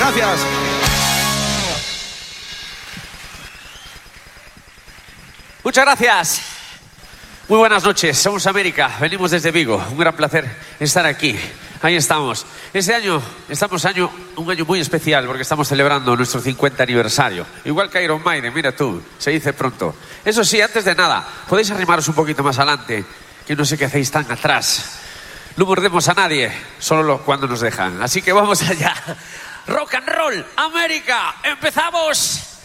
Gracias. Muchas gracias. Muy buenas noches, somos América, venimos desde Vigo. Un gran placer estar aquí. Ahí estamos. Este año, un año muy especial porque estamos celebrando nuestro 50 aniversario. Igual que Iron Maiden, mira tú, se dice pronto. Eso sí, antes de nada, podéis arrimaros un poquito más adelante, que no sé qué hacéis tan atrás. No mordemos a nadie, solo cuando nos dejan. Así que vamos allá. Rock and roll, América, empezamos.